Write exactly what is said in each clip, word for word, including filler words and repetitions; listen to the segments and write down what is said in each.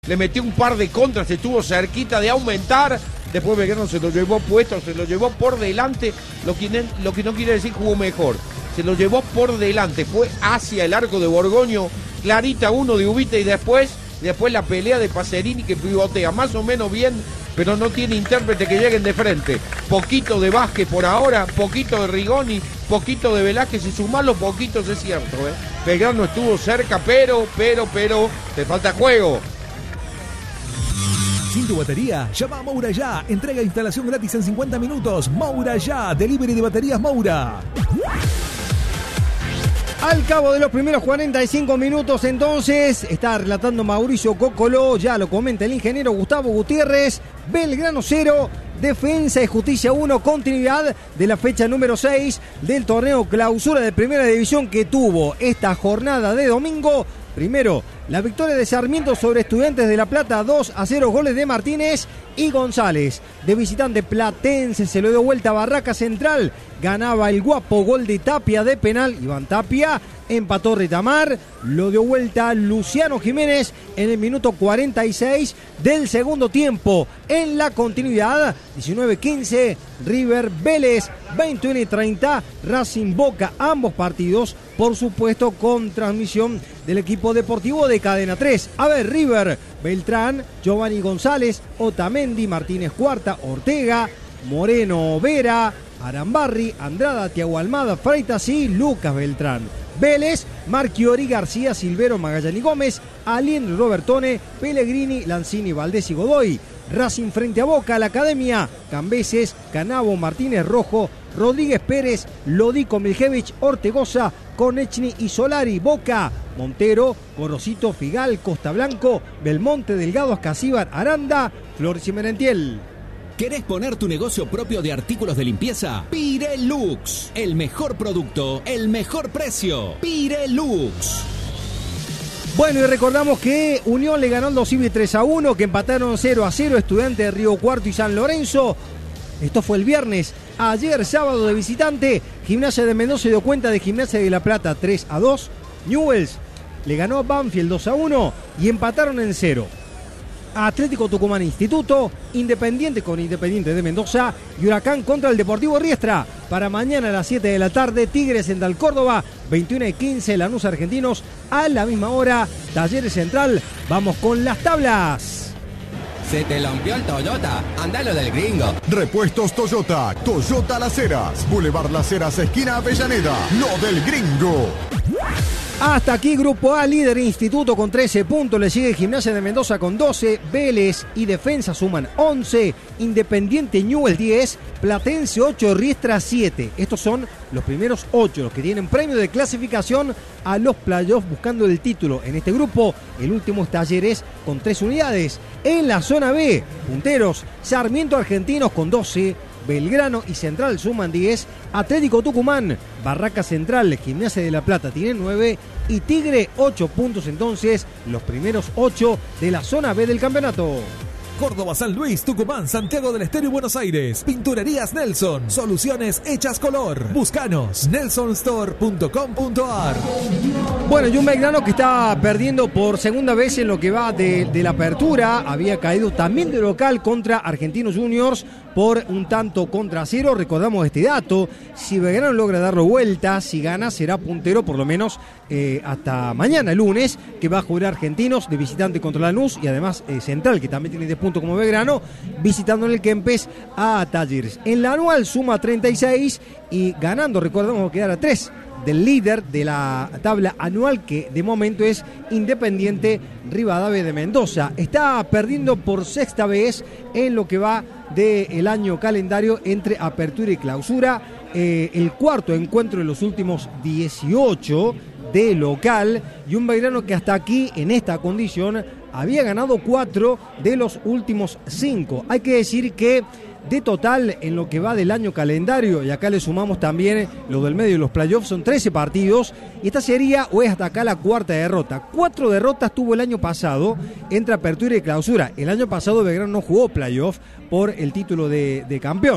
le metió un par de contras, estuvo cerquita de aumentar. Después Belgrano se lo llevó puesto, se lo llevó por delante, lo que, lo que no quiere decir jugó mejor. Se lo llevó por delante, fue hacia el arco de Borgoño, clarita uno de Ubita y después, después la pelea de Pacerini que pivotea más o menos bien, pero no tiene intérprete que lleguen de frente. Poquito de Vázquez por ahora, poquito de Rigoni, poquito de Velázquez y sumar los poquitos es cierto, ¿eh? Belgrano estuvo cerca, pero, pero, pero, te falta juego. Sin tu batería, llama a Moura Ya. Entrega e instalación gratis en cincuenta minutos. Moura Ya, delivery de baterías Moura. Al cabo de los primeros cuarenta y cinco minutos, entonces, está relatando Mauricio Coccoló, ya lo comenta el ingeniero Gustavo Gutiérrez. Belgrano cero, Defensa y Justicia uno, continuidad de la fecha número seis del torneo clausura de primera división que tuvo esta jornada de domingo. Primero, la victoria de Sarmiento sobre Estudiantes de La Plata, dos a cero, goles de Martínez y González. De visitante Platense se lo dio vuelta a Barraca Central, ganaba el guapo, gol de Tapia de penal, Iván Tapia, empató Retamar, lo dio vuelta Luciano Jiménez en el minuto cuarenta y seis del segundo tiempo. En la continuidad, diecinueve quince, River Vélez, veintiuno y treinta, Racing Boca, ambos partidos, por supuesto, con transmisión del equipo deportivo de Cadena tres. A ver, River, Beltrán, Giovanni González, Otamendi, Martínez Cuarta, Ortega, Moreno Vera, Arambarri, Andrada, Tiago Almada, Freitas y Lucas Beltrán. Vélez, Marchiori, García, Silvero, Magallani Gómez, Alien, Robertone, Pellegrini, Lanzini, Valdés y Godoy. Racing frente a Boca, la Academia, Cambeses, Canavo, Martínez Rojo, Rodríguez Pérez, Lodico Miljevich, Ortegoza, Konechny y Solari. Boca, Montero, Gorosito, Figal, Costa Blanco, Belmonte, Delgado, Ascasíbar, Aranda, Flores y Merentiel. ¿Querés poner tu negocio propio de artículos de limpieza? Pirelux, el mejor producto, el mejor precio. Pirelux. Bueno, y recordamos que Unión le ganó al Dosivi tres a uno, que empataron cero a cero Estudiantes de Río Cuarto y San Lorenzo. Esto fue el viernes. Ayer, sábado de visitante, Gimnasia de Mendoza se dio cuenta de Gimnasia de La Plata tres a dos. Newell's le ganó a Banfield dos a uno y empataron en cero. Atlético Tucumán Instituto, Independiente con Independiente de Mendoza y Huracán contra el Deportivo Riestra. Para mañana a las siete de la tarde, Tigres Central Córdoba, veintiuno y quince, Lanús Argentinos a la misma hora, Talleres Central. Vamos con las tablas. Se te lampió el Toyota, andalo del gringo. Repuestos Toyota, Toyota Las Heras, Boulevard Las Heras, esquina Avellaneda, lo del gringo. Hasta aquí Grupo A, líder Instituto con trece puntos, le sigue Gimnasia de Mendoza con doce, Vélez y Defensa suman once, Independiente Newell's diez, Platense ocho, Riestra siete. Estos son los primeros ocho, los que tienen premio de clasificación a los playoffs buscando el título. En este grupo, el último es Talleres con tres unidades. En la zona B, punteros, Sarmiento Argentinos con doce, Belgrano y Central suman diez, Atlético Tucumán, Barraca Central, Gimnasia de La Plata tienen nueve y Tigre ocho puntos, entonces los primeros ocho de la zona B del campeonato. Córdoba, San Luis, Tucumán, Santiago del Estero y Buenos Aires. Pinturerías Nelson. Soluciones hechas color. Búscanos. nelson store punto com punto a r. Bueno, y un Belgrano que está perdiendo por segunda vez en lo que va de, de la apertura. Había caído también de local contra Argentinos Juniors por un tanto contra cero. Recordamos este dato. Si Belgrano logra darlo vuelta, si gana, será puntero por lo menos eh, hasta mañana, lunes, que va a jugar Argentinos de visitante contra Lanús y además eh, Central, que también tiene diez puntos como Belgrano, visitando en el Kempes a Talleres. En la anual suma treinta y seis y ganando, recordemos, quedar a tres del líder de la tabla anual, que de momento es Independiente Rivadavia de Mendoza. Está perdiendo por sexta vez en lo que va del año calendario entre apertura y clausura. Eh, el cuarto encuentro de los últimos dieciocho de local, y un Belgrano que hasta aquí, en esta condición, había ganado cuatro de los últimos cinco. Hay que decir que de total, en lo que va del año calendario, y acá le sumamos también lo del medio de los playoffs, son trece partidos, y esta sería, o es hasta acá, la cuarta derrota. Cuatro derrotas tuvo el año pasado entre apertura y clausura. El año pasado Belgrano no jugó playoff por el título de, de campeón.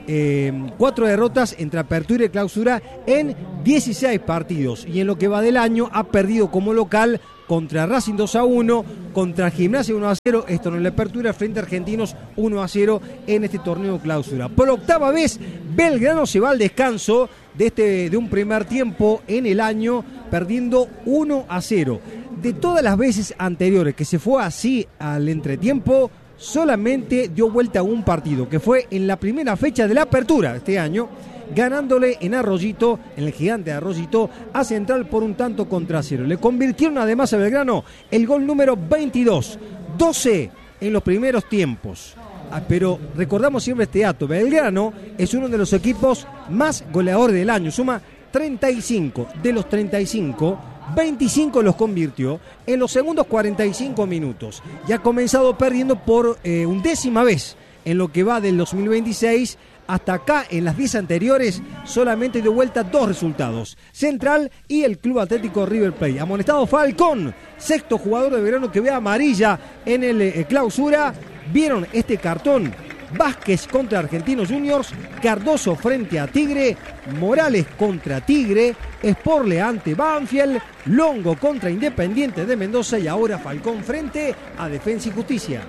eh, cuatro derrotas entre apertura y clausura en dieciséis partidos. Y en lo que va del año ha perdido como local contra Racing dos a uno, contra Gimnasia uno a cero, esto en la apertura, frente a Argentinos uno a cero en este torneo clausura. Por octava vez, Belgrano se va al descanso de, este, de un primer tiempo en el año, perdiendo uno a cero. De todas las veces anteriores que se fue así al entretiempo, solamente dio vuelta a un partido, que fue en la primera fecha de la apertura de este año, ganándole en Arroyito, en el gigante de Arroyito, a Central por un tanto contra cero. Le convirtieron además a Belgrano el gol número veintidós, doce en los primeros tiempos. Ah, pero recordamos siempre este dato, Belgrano es uno de los equipos más goleadores del año, suma treinta y cinco, de los treinta y cinco, veinticinco los convirtió en los segundos cuarenta y cinco minutos. Ya ha comenzado perdiendo por eh, undécima vez en lo que va del dos mil veintiséis. Hasta acá, en las diez anteriores, solamente dio vuelta dos resultados. Central y el Club Atlético River Plate. Amonestado Falcón, sexto jugador de Belgrano que ve amarilla en el eh, clausura. Vieron este cartón. Vázquez contra Argentinos Juniors, Cardoso frente a Tigre, Morales contra Tigre, Sporle ante Banfield, Longo contra Independiente de Mendoza y ahora Falcón frente a Defensa y Justicia.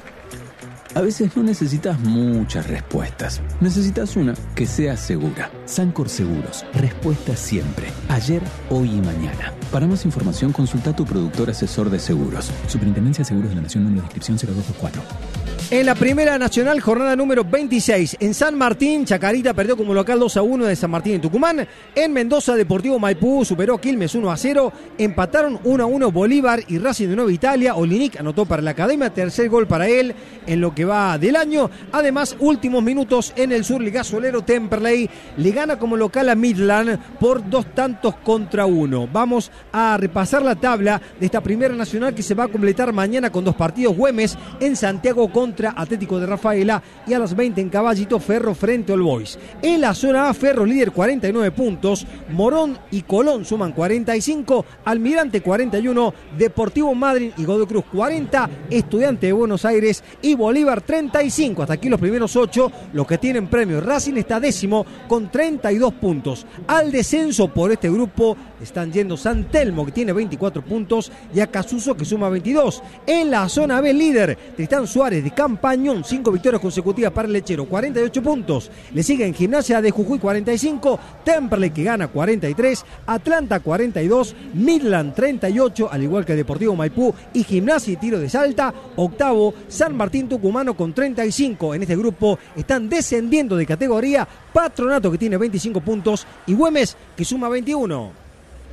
A veces no necesitas muchas respuestas. Necesitas una que sea segura. Sancor Seguros. Respuesta siempre. Ayer, hoy y mañana. Para más información, consulta a tu productor asesor de seguros. Superintendencia de Seguros de la Nación, número de inscripción cero dos dos cuatro. En la Primera Nacional, jornada número veintiséis. En San Martín, Chacarita perdió como local dos a uno de San Martín en Tucumán. En Mendoza, Deportivo Maipú superó Quilmes uno a cero. Empataron uno a uno Bolívar y Racing de Nueva Italia. Olinic anotó para la Academia, tercer gol para él en lo que va del año. Además, últimos minutos en el sur, el gasolero Temperley le gana como local a Midland por dos tantos contra uno. Vamos a repasar la tabla de esta Primera Nacional que se va a completar mañana con dos partidos. Güemes en Santiago contra Atlético de Rafaela y a las veinte en Caballito, Ferro frente al Boys. En la zona A, Ferro líder cuarenta y nueve puntos, Morón y Colón suman cuarenta y cinco, Almirante cuarenta y uno, Deportivo Madryn y Godoy Cruz cuarenta, Estudiante de Buenos Aires y Bolívar treinta y cinco. Hasta aquí los primeros ocho, los que tienen premio. Racing está décimo con treinta y dos puntos. Al descenso por este grupo están yendo San Telmo, que tiene veinticuatro puntos, y Acasuso, que suma veintidós. En la zona B, líder Tristán Suárez de Campañón, cinco victorias consecutivas para el lechero, cuarenta y ocho puntos. Le siguen Gimnasia de Jujuy cuarenta y cinco, Temperley que gana cuarenta y tres, Atlanta cuarenta y dos, Midland treinta y ocho, al igual que Deportivo Maipú y Gimnasia y Tiro de Salta. Octavo, San Martín Tucumano con treinta y cinco. En este grupo están descendiendo de categoría Patronato, que tiene veinticinco puntos, y Güemes, que suma veintiuno.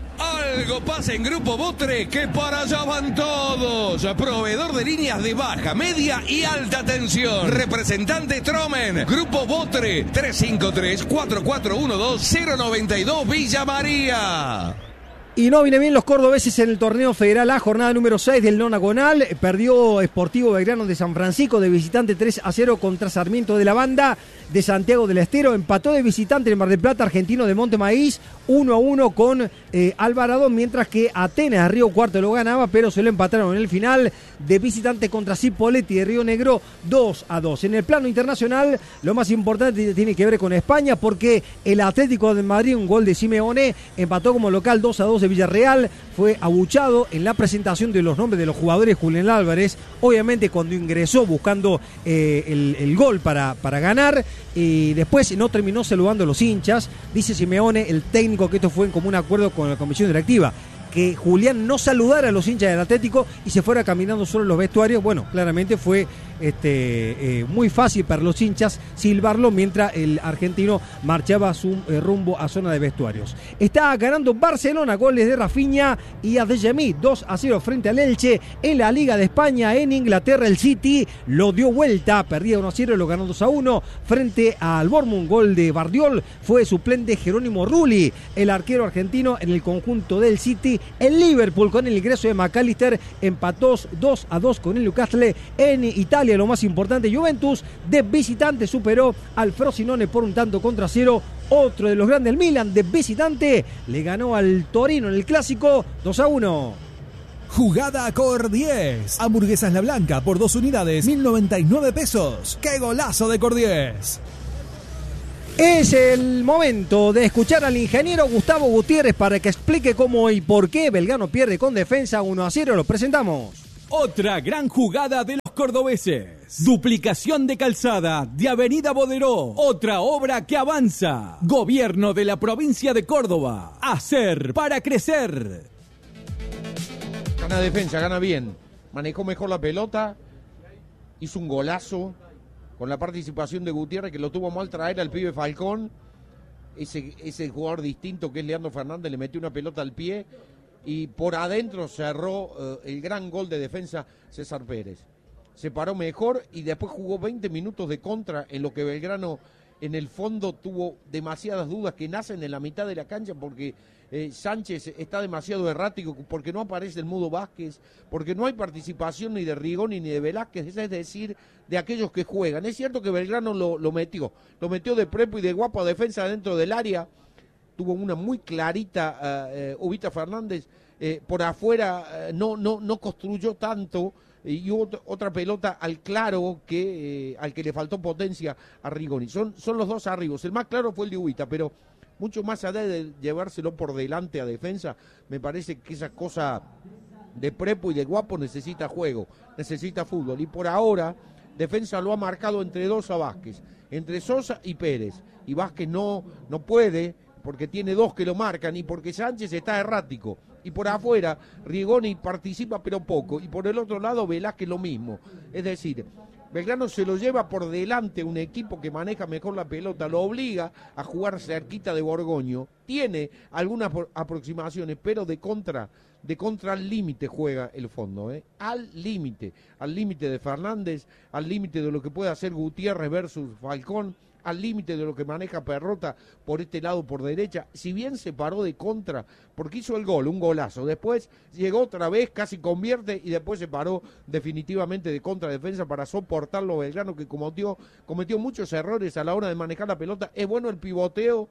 Algo pasa en Grupo Botre, que para allá van todos. Proveedor de líneas de baja, media y alta tensión. Representante Tromen. Grupo Botre, tres cinco tres, cuatro cuatro uno dos, cero nueve dos, Villa María. Y no viene bien los cordobeses en el torneo federal A, jornada número seis del nonagonal. Perdió Sportivo Belgrano de San Francisco de visitante tres a cero contra Sarmiento de la Banda de Santiago del Estero. Empató de visitante en Mar del Plata Argentino de Monte Maíz uno a uno con eh, Alvarado, mientras que Atenas de Río Cuarto lo ganaba, pero se lo empataron en el final. De visitante contra Cipolletti de Río Negro dos a dos. En el plano internacional, lo más importante tiene que ver con España, porque el Atlético de Madrid, un gol de Simeone, empató como local dos a dos de Villarreal. Fue abuchado en la presentación de los nombres de los jugadores Julián Álvarez, obviamente cuando ingresó buscando eh, el, el gol para, para ganar, y después no terminó saludando a los hinchas. Dice Simeone, el técnico, que esto fue en común acuerdo con la comisión directiva, que Julián no saludara a los hinchas del Atlético y se fuera caminando solo en los vestuarios. Bueno, claramente fue este, eh, muy fácil para los hinchas silbarlo mientras el argentino marchaba su eh, rumbo a zona de vestuarios. Está ganando Barcelona, goles de Rafinha y Adeyemi, dos a cero frente al Elche. En la Liga de España, en Inglaterra, el City lo dio vuelta, perdía uno a cero y lo ganó dos a uno frente al Bournemouth. Gol de Bardiol, fue suplente Jerónimo Rulli, el arquero argentino en el conjunto del City. El Liverpool, con el ingreso de McAllister, empató dos a dos con el Newcastle. En Italia, lo más importante, Juventus de visitante superó al Frosinone por un tanto contra cero. Otro de los grandes, el Milan, de visitante, le ganó al Torino en el clásico dos a uno. Jugada Cordies. Hamburguesas La Blanca por dos unidades, mil noventa y nueve pesos. ¡Qué golazo de Cordies! Es el momento de escuchar al ingeniero Gustavo Gutiérrez para que explique cómo y por qué Belgrano pierde con Defensa uno a cero. Lo presentamos. Otra gran jugada de los cordobeses. Duplicación de calzada de Avenida Boderó. Otra obra que avanza. Gobierno de la provincia de Córdoba. Hacer para crecer. Gana Defensa, gana bien. Manejó mejor la pelota. Hizo un golazo con la participación de Gutiérrez, que lo tuvo mal traer al pibe Falcón. Ese, ese jugador distinto que es Leandro Fernández le metió una pelota al pie. Y por adentro cerró uh, el gran gol de Defensa César Pérez. Se paró mejor y después jugó veinte minutos de contra, en lo que Belgrano en el fondo tuvo demasiadas dudas que nacen en la mitad de la cancha, porque eh, Sánchez está demasiado errático, porque no aparece el Mudo Vázquez, porque no hay participación ni de Rigoni ni de Velázquez, es decir, de aquellos que juegan. Es cierto que Belgrano lo, lo metió, lo metió de prepo y de guapo a Defensa dentro del área. Tuvo una muy clarita uh, uh, Ubita Fernández, eh, por afuera uh, no, no, no construyó tanto, y otra, otra pelota al claro que eh, al que le faltó potencia a Rigoni. Son, son los dos arribos, el más claro fue el de Ubita, pero mucho más allá de llevárselo por delante a Defensa, me parece que esa cosa de prepo y de guapo necesita juego, necesita fútbol, y por ahora Defensa lo ha marcado entre dos a Vázquez, entre Sosa y Pérez, y Vázquez no, no puede, porque tiene dos que lo marcan y porque Sánchez está errático. Y por afuera, Rigoni participa pero poco. Y por el otro lado, Velázquez lo mismo. Es decir, Belgrano se lo lleva por delante un equipo que maneja mejor la pelota, lo obliga a jugar cerquita de Borgoño. Tiene algunas aproximaciones, pero de contra, de contra al límite juega el fondo, ¿eh? Al límite, al límite de Fernández, al límite de lo que puede hacer Gutiérrez versus Falcón, al límite de lo que maneja Perrota por este lado, por derecha. Si bien se paró de contra, porque hizo el gol, un golazo, después llegó otra vez, casi convierte, y después se paró definitivamente de contra defensa para soportarlo Belgrano, que cometió, cometió muchos errores a la hora de manejar la pelota. Es bueno el pivoteo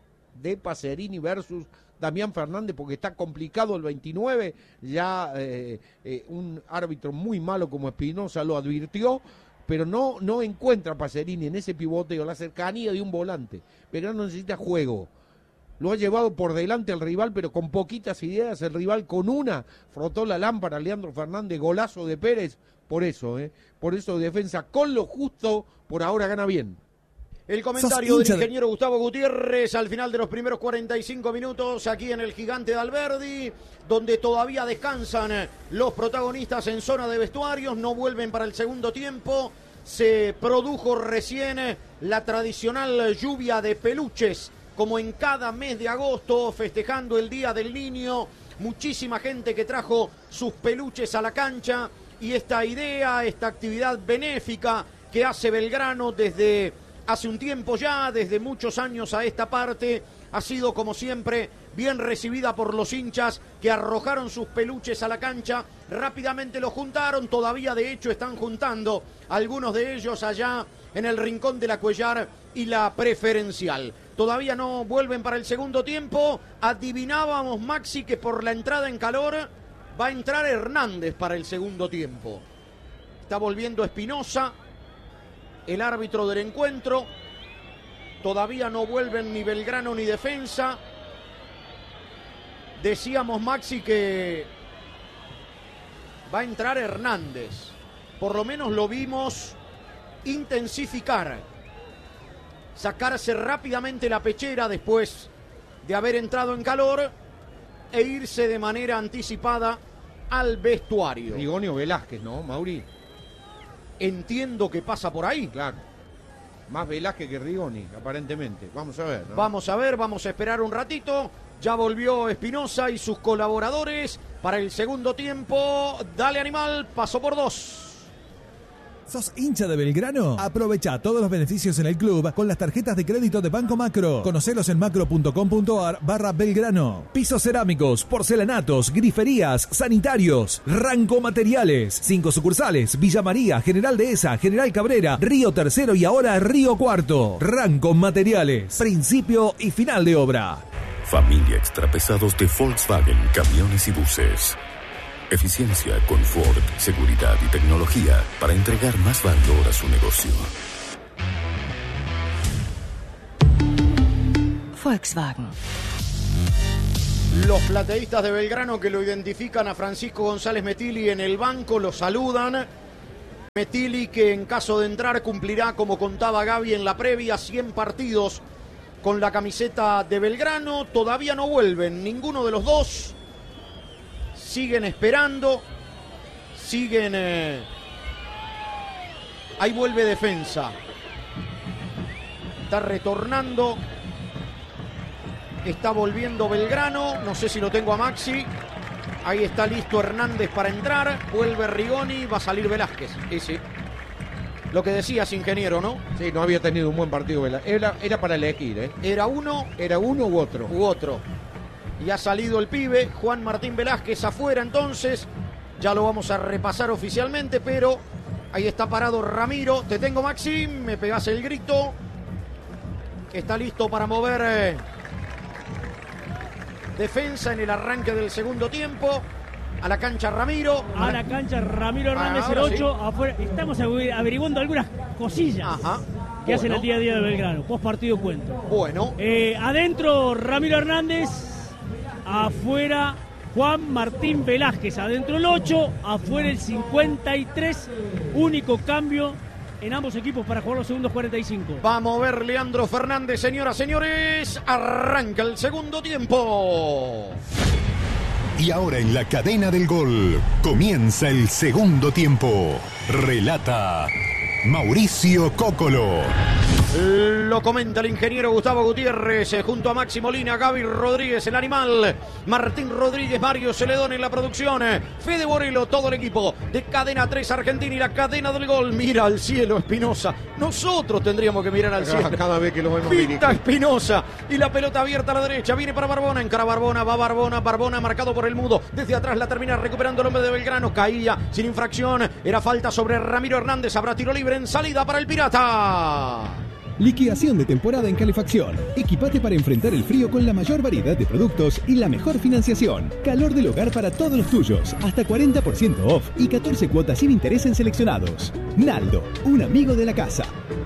de Pacerini versus Damián Fernández, porque está complicado el veintinueve, ya eh, eh, un árbitro muy malo como Espinosa lo advirtió, pero no, no encuentra Pacerini en ese pivoteo la cercanía de un volante. Belgrano necesita juego. Lo ha llevado por delante al rival, pero con poquitas ideas. El rival con una frotó la lámpara, Leandro Fernández, golazo de Pérez. Por eso, ¿eh? Por eso Defensa con lo justo, por ahora gana bien. El comentario del ingeniero Gustavo Gutiérrez al final de los primeros cuarenta y cinco minutos aquí en el Gigante de Alberdi, donde todavía descansan los protagonistas en zona de vestuarios, no vuelven para el segundo tiempo. Se produjo recién la tradicional lluvia de peluches, como en cada mes de agosto, festejando el Día del Niño. Muchísima gente que trajo sus peluches a la cancha, y esta idea, esta actividad benéfica que hace Belgrano desde hace un tiempo ya, desde muchos años a esta parte, ha sido como siempre bien recibida por los hinchas que arrojaron sus peluches a la cancha, rápidamente los juntaron, todavía de hecho están juntando algunos de ellos allá en el rincón de la Cuellar y la Preferencial. Todavía no vuelven para el segundo tiempo. Adivinábamos, Maxi, que por la entrada en calor va a entrar Hernández para el segundo tiempo. Está volviendo Espinosa, el árbitro del encuentro. Todavía no vuelven ni Belgrano ni Defensa. Decíamos, Maxi, que va a entrar Hernández. Por lo menos lo vimos intensificar, sacarse rápidamente la pechera después de haber entrado en calor e irse de manera anticipada al vestuario. Rigoni o Velázquez, ¿no, Mauri? Entiendo que pasa por ahí. Claro. Más Velázquez que Rigoni, aparentemente. Vamos a ver, ¿no? Vamos a ver, vamos a esperar un ratito. Ya volvió Espinosa y sus colaboradores para el segundo tiempo. Dale, animal, pasó por dos. ¿Sos hincha de Belgrano? Aprovecha todos los beneficios en el club con las tarjetas de crédito de Banco Macro. Conocelos en macro.com.ar barra Belgrano. Pisos cerámicos, porcelanatos, griferías, sanitarios, Ranco Materiales. Cinco sucursales: Villa María, General Dehesa, General Cabrera, Río Tercero y ahora Río Cuarto. Ranco Materiales. Principio y final de obra. Familia Extrapesados de Volkswagen Camiones y Buses. Eficiencia, confort, seguridad y tecnología para entregar más valor a su negocio. Volkswagen. Los plateístas de Belgrano que lo identifican a Francisco González Metilli en el banco, lo saludan. Metilli que en caso de entrar cumplirá, como contaba Gaby en la previa, cien partidos con la camiseta de Belgrano. Todavía no vuelven ninguno de los dos. Siguen esperando. Siguen... Eh... Ahí vuelve defensa. Está retornando. Está volviendo Belgrano. No sé si lo tengo a Maxi. Ahí está listo Hernández para entrar. Vuelve Rigoni. Va a salir Velázquez. Ese. Lo que decías, ingeniero, ¿no? Sí, no había tenido un buen partido Velázquez. Era, era para elegir, ¿eh? Era uno. Era uno u otro. U otro. Y ha salido el pibe. Juan Martín Velázquez afuera entonces. Ya lo vamos a repasar oficialmente, pero ahí está parado Ramiro. Te tengo, Maxi. Me pegás el grito. Está listo para mover... Eh... defensa en el arranque del segundo tiempo. A la cancha Ramiro. A la cancha Ramiro Hernández, ah, el ocho. Sí. Afuera. Estamos averiguando algunas cosillas Ajá. que bueno. hacen el día a día de Belgrano. Post partido cuento. Bueno. Eh, adentro Ramiro Hernández. Afuera Juan Martín Velázquez. Adentro el ocho. Afuera el cincuenta y tres. Único cambio en ambos equipos para jugar los segundos cuarenta y cinco. Va a mover Leandro Fernández, señoras, señores. Arranca el segundo tiempo. Y ahora en la cadena del gol comienza el segundo tiempo. Relata Mauricio Cóccolo. Lo comenta el ingeniero Gustavo Gutiérrez eh, junto a Maxi Molina, Gaby Rodríguez, el animal, Martín Rodríguez, Mario Celedón en la producción, eh, Fede Borelo, todo el equipo de Cadena tres Argentina y la cadena del gol. Mira al cielo, Espinosa. Nosotros tendríamos que mirar al cielo cada vez que lo vemos. Pinta Espinosa y la pelota abierta a la derecha. Viene para Barbona, encara Barbona, va Barbona, Barbona marcado por el mudo. Desde atrás la termina recuperando el hombre de Belgrano. Caía sin infracción. Era falta sobre Ramiro Hernández. Habrá tiro libre en salida para el Pirata. Liquidación de temporada en calefacción. Equipate para enfrentar el frío con la mayor variedad de productos y la mejor financiación. Calor del hogar para todos los tuyos. Hasta cuarenta por ciento off y catorce cuotas sin interés en seleccionados. Naldo, un amigo de la casa.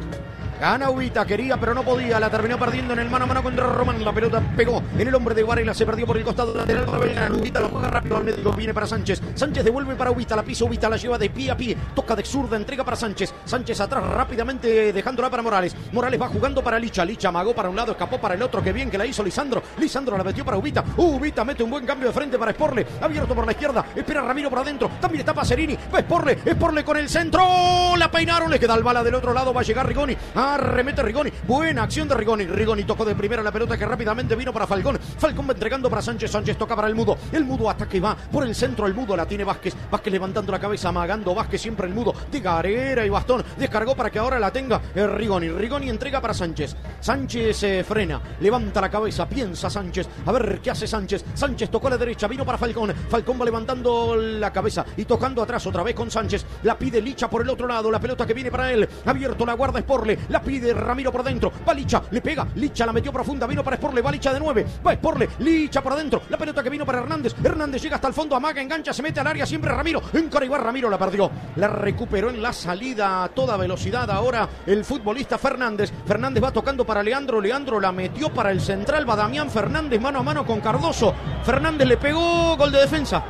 Gana Ubita, quería pero no podía, la terminó perdiendo en el mano a mano contra Román. La pelota pegó en el hombre de Varela, se perdió por el costado lateral para Belgrano. Ubita lo juega rápido al medio, viene para Sánchez. Sánchez devuelve para Ubita, la pisa Ubita, la lleva de pie a pie, toca de zurda, entrega para Sánchez. Sánchez atrás rápidamente dejándola para Morales. Morales va jugando para Licha, Licha amagó para un lado, escapó para el otro, qué bien que la hizo Lisandro. Lisandro la metió para Ubita, Ubita mete un buen cambio de frente para Sporle, abierto por la izquierda, espera Ramiro por adentro, también está Pacerini, va Sporle, Sporle con el centro, la peinaron, le queda el bala del otro lado, va a llegar Rigoni, arremete Rigoni. Buena acción de Rigoni. Rigoni tocó de primera la pelota que rápidamente vino para Falcón. Falcón va entregando para Sánchez. Sánchez toca para el mudo. El mudo hasta que va por el centro. El mudo la tiene Vázquez. Vázquez levantando la cabeza, amagando. Vázquez siempre el mudo. De Garera y bastón. Descargó para que ahora la tenga eh, Rigoni. Rigoni entrega para Sánchez. Sánchez eh, frena. Levanta la cabeza. Piensa Sánchez. A ver qué hace Sánchez. Sánchez tocó a la derecha. Vino para Falcón. Falcón va levantando la cabeza y tocando atrás otra vez con Sánchez. La pide Licha por el otro lado. La pelota que viene para él. Abierto la guarda Sporle. La pide Ramiro por dentro. Va Licha, le pega, Licha la metió profunda, vino para Sporle, va Licha de nueve, va Sporle, Licha por adentro, la pelota que vino para Hernández, Hernández llega hasta el fondo, amaga, engancha, se mete al área, siempre Ramiro, en Coriguar Ramiro la perdió, la recuperó en la salida a toda velocidad ahora el futbolista Fernández, Fernández va tocando para Leandro, Leandro la metió para el central, va Damián Fernández mano a mano con Cardoso, Fernández le pegó, gol de defensa,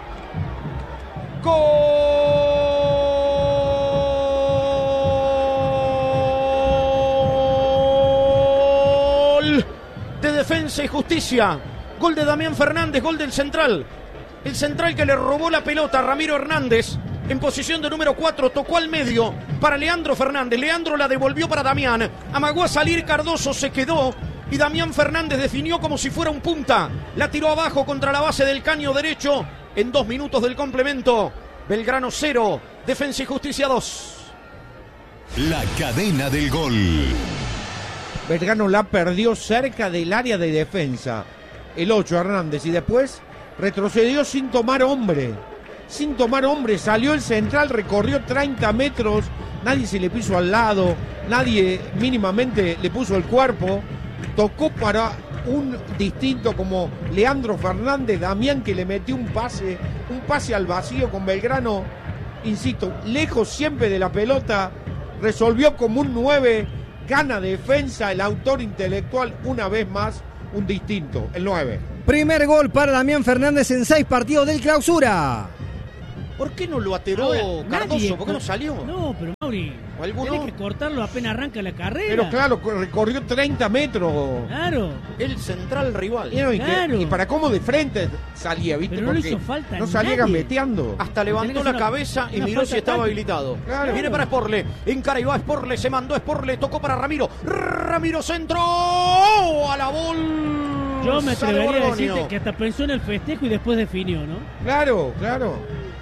gol de Defensa y Justicia, gol de Damián Fernández, gol del central, el central que le robó la pelota a Ramiro Hernández, en posición de número cuatro, tocó al medio para Leandro Fernández, Leandro la devolvió para Damián, amagó a salir Cardoso, se quedó y Damián Fernández definió como si fuera un punta, la tiró abajo contra la base del caño derecho, en dos minutos del complemento, Belgrano cero, Defensa y Justicia dos. La cadena del gol. Belgrano la perdió cerca del área de defensa. El ocho Hernández y después retrocedió sin tomar hombre. Sin tomar hombre, salió el central, recorrió treinta metros, nadie se le puso al lado, nadie mínimamente le puso el cuerpo. Tocó para un distinto como Leandro Fernández, Damián que le metió un pase, un pase al vacío con Belgrano, insisto, lejos siempre de la pelota, resolvió como un nueve. Gana defensa, el autor intelectual una vez más, un distinto, el nueve. Primer gol para Damián Fernández en seis partidos del Clausura. ¿Por qué no lo ateró Ahora, Cardoso? nadie- ¿Por qué no salió? No, pero Mauri, ¿O alguno? tiene que cortarlo apenas arranca la carrera. Pero claro, recorrió treinta metros. Claro. El central rival. Y, no, y que- Claro. y para cómo de frente salía, ¿viste? Pero no le Porque hizo falta no a salía nadie. gambeteando. Hasta levantó Tenés la una- cabeza y una miró falta si estaba táctica. habilitado. Claro. Viene para Sporle. Encara y va Sporle. Se mandó Sporle. Tocó para Ramiro. Ramiro centro. A la bol. Yo me Sale atrevería a Borgonio. decirte que hasta pensó en el festejo y después definió, ¿no? Claro, claro.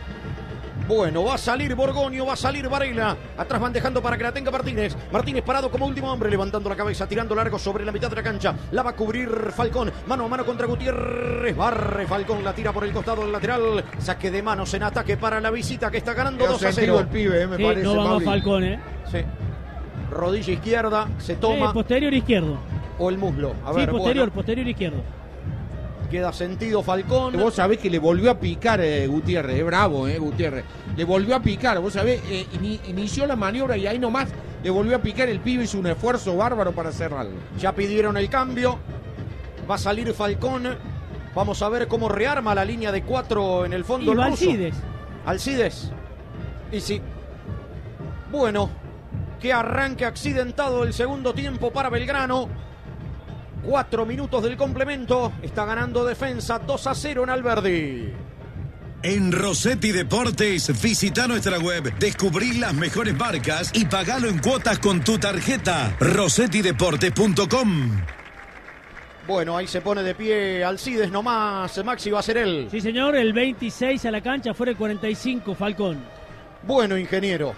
Bueno, va a salir Borgonio, va a salir Varela. Atrás van dejando para que la tenga Martínez. Martínez parado como último hombre, levantando la cabeza, tirando largo sobre la mitad de la cancha. La va a cubrir Falcón. Mano a mano contra Gutiérrez. Barre Falcón, la tira por el costado del lateral. Saque de manos en ataque para la visita que está ganando Quedó dos a sentido cero. el pibe, eh, me Sí, parece. no va Mauri. más Falcón, ¿eh? Sí. Rodilla izquierda, se Sí, toma. posterior izquierdo. O el muslo. A Sí, ver, posterior, bueno, posterior izquierdo. queda sentido Falcón. Vos sabés que le volvió a picar eh, Gutiérrez, es bravo, eh, Gutiérrez. Le volvió a picar, vos sabés, eh, ini- inició la maniobra y ahí nomás le volvió a picar. El pibe, hizo un esfuerzo bárbaro para cerrarlo. Ya pidieron el cambio. Va a salir Falcón. Vamos a ver cómo rearma la línea de cuatro en el fondo. Y el ruso. Alcides. Alcides. Y sí. Bueno, que arranque accidentado el segundo tiempo para Belgrano. Cuatro minutos del complemento. Está ganando Defensa dos a cero en Alberdi. En Rossetti Deportes, visita nuestra web, descubrí las mejores marcas y pagalo en cuotas con tu tarjeta. rossetti deportes punto com. Bueno, ahí se pone de pie Alcides nomás. Maxi va a ser él. Sí, señor, el veintiséis a la cancha, fuera el cuarenta y cinco, Falcón. Bueno, ingeniero.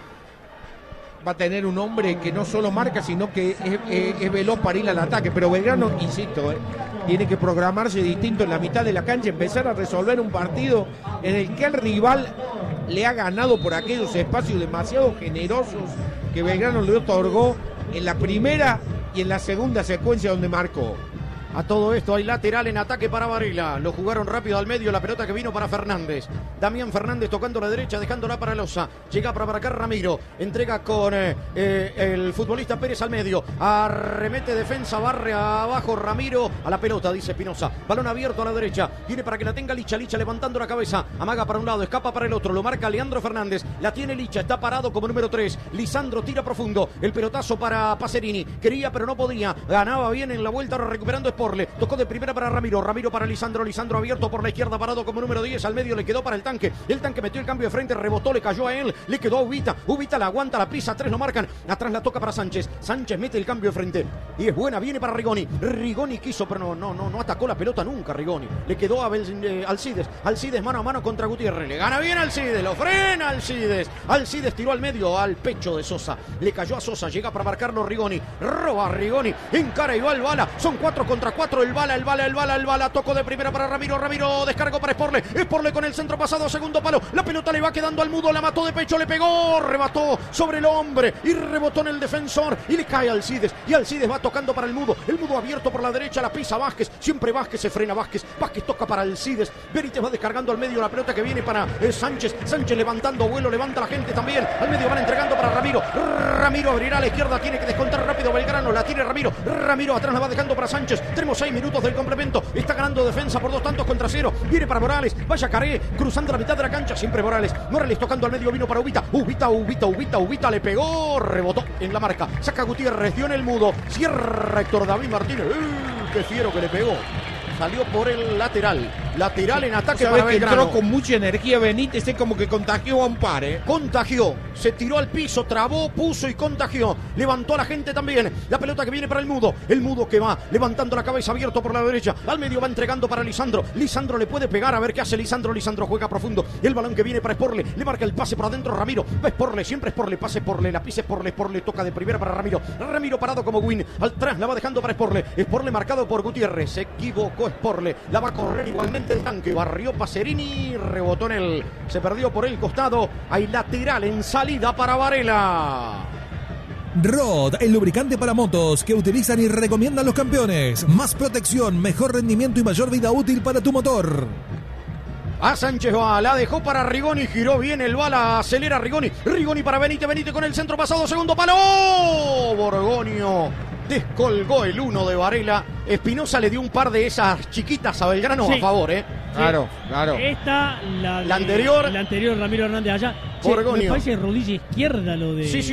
Va a tener un hombre que no solo marca, sino que es, es- es veloz para ir al ataque. Pero Belgrano, insisto, eh, tiene que programarse distinto en la mitad de la cancha, empezar a resolver un partido en el que el rival le ha ganado por aquellos espacios demasiado generosos que Belgrano le otorgó en la primera y en la segunda secuencia donde marcó. A todo esto hay lateral en ataque para Varela. Lo jugaron rápido al medio, la pelota que vino para Fernández. Damián Fernández tocando la derecha, dejándola para Loza. Llega para marcar Ramiro. Entrega con eh, eh, el futbolista Pérez al medio. Arremete defensa, barre abajo Ramiro. A la pelota, dice Espinosa. Balón abierto a la derecha. Viene para que la tenga Licha. Licha levantando la cabeza. Amaga para un lado, escapa para el otro. Lo marca Leandro Fernández. La tiene Licha. Está parado como número tres. Lisandro tira profundo. El pelotazo para Pacerini. Quería pero no podía. Ganaba bien en la vuelta, ahora recuperando Sporle. Tocó de primera para Ramiro. Ramiro para Lisandro. Lisandro abierto por la izquierda, parado como número diez. Al medio le quedó para el tanque. El tanque metió el cambio de frente, rebotó, le cayó a él. Le quedó a Ubita. Ubita la aguanta, la pisa. Tres lo marcan. Atrás la toca para Sánchez. Sánchez mete el cambio de frente. Y es buena, viene para Rigoni. Rigoni quiso, pero no, no, no, no atacó la pelota nunca Rigoni. Le quedó a Bel- eh, Alcides. Alcides mano a mano contra Gutiérrez. Le gana bien Alcides. Lo frena Alcides. Alcides tiró al medio, al pecho de Sosa. Le cayó a Sosa. Llega para marcarlo Rigoni. Roba Rigoni. Encara y va el bala. Son cuatro contra cuatro. El bala, el bala, el bala, el bala. Tocó de primera para Ramiro. Ramiro descargó para Sporle. Sporle con el centro pasado. Segundo palo. La pelota le va quedando al mudo. La mató de pecho. Le pegó. Rebató sobre el hombre. Y rebotó en el defensor. Y le cae a Alcides. Y Alcides va tocando para el mudo. El mudo abierto por la derecha. La pisa Vázquez. Siempre Vázquez se frena. Vázquez. Vázquez toca para Alcides. Benítez va descargando al medio la pelota que viene para eh, Sánchez. Sánchez levantando vuelo. Levanta la gente también. Al medio van entregando para Ramiro. Ramiro abrirá a la izquierda. Tiene que descontar rápido Belgrano. La tiene Ramiro. Ramiro atrás la va dejando para Sánchez. Tenemos seis minutos del complemento. Está ganando Defensa por dos tantos contra cero. Viene para Morales. Vaya Caré. Cruzando la mitad de la cancha. Siempre Morales. Morales tocando al medio. Vino para Ubita. Ubita, Ubita, Ubita, Ubita. Le pegó. Rebotó en la marca. Saca Gutiérrez. Dio en el mudo. Cierra Héctor David Martínez. ¡Uh! ¡Qué fiero que le pegó! Salió por el lateral. Lateral en ataque Sabés para que Belgrano. entró con mucha energía Benítez, es como que contagió a un par, ¿eh? Contagió, se tiró al piso, trabó, puso y contagió. Levantó a la gente también. La pelota que viene para el mudo. El mudo que va levantando la cabeza, abierto por la derecha. Al medio va entregando para Lisandro. Lisandro le puede pegar, a ver qué hace Lisandro. Lisandro juega profundo. El balón que viene para Sporle. Le marca el pase por adentro Ramiro. Va Sporle, siempre Sporle, pase Sporle. La pisa Sporle, Sporle toca de primera para Ramiro. Ramiro parado como win. Atrás la va dejando para Sporle. Sporle marcado por Gutiérrez. Se equivocó Sporle. La va a correr igualmente el tanque. Barrió Pacerini, rebotó en él. Se perdió por el costado. Hay lateral en salida para Varela. Rod, el lubricante para motos que utilizan y recomiendan los campeones. Más protección, mejor rendimiento y mayor vida útil para tu motor. A Sánchez va, la dejó para Rigoni, giró bien el bala, acelera Rigoni. Rigoni para Benítez, Benítez con el centro pasado, segundo palo. ¡Oh! Borgonio descolgó el uno de Varela. Espinosa le dio un par de esas chiquitas a Belgrano Sí. a favor, ¿eh? Sí. Claro, claro. Esta, la, de- La anterior. La anterior, Ramiro Hernández allá. Che, Borgonio. me parece rodilla izquierda lo de... Sí, sí,